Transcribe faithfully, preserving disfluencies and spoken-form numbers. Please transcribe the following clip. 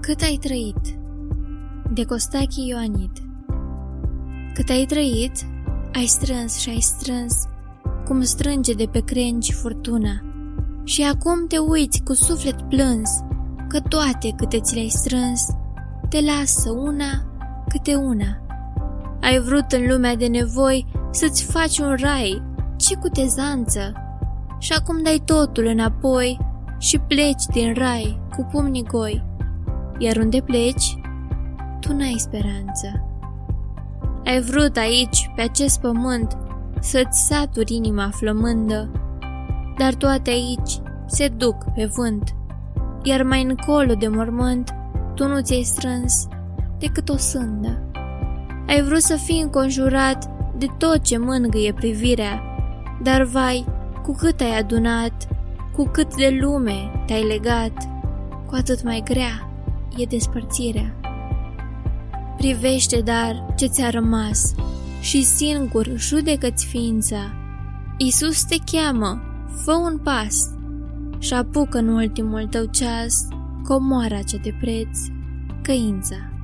Cât ai trăit? De Costache Ioanid. Cât ai trăit, ai strâns și ai strâns, cum strânge de pe crengi furtuna. Și acum te uiți cu suflet plâns, că toate câte ți le-ai strâns, te lasă una câte una. Ai vrut în lumea de nevoi să-ți faci un rai, ce cutezanță! Și acum dai totul înapoi și pleci din rai cu pumnii goi. Iar unde pleci, tu n-ai speranță. Ai vrut aici, pe acest pământ, să-ți saturi inima flămândă, dar toate aici se duc pe vânt, iar mai încolo de mormânt tu nu ți-ai strâns decât o sândă. Ai vrut să fii înconjurat de tot ce mângâie privirea, dar vai, cu cât ai adunat, cu cât de lume te-ai legat, cu atât mai grea e despărțirea. Privește, dar, ce ți-a rămas și singur judecă-ți ființa. Iisus te cheamă, fă un pas și apucă în ultimul tău ceas comoara ce de preț, căința.